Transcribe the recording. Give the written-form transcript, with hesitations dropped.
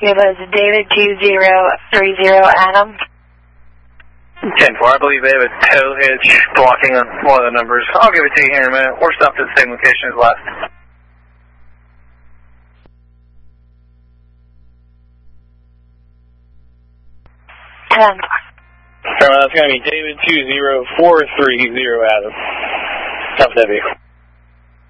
It was David 2030 Adam. 10-4, I believe they have a tow hitch blocking on one of the numbers. I'll give it to you here in a minute. We're stopped at the same location as last. That's going to be David 20430 Adam. Stop that vehicle.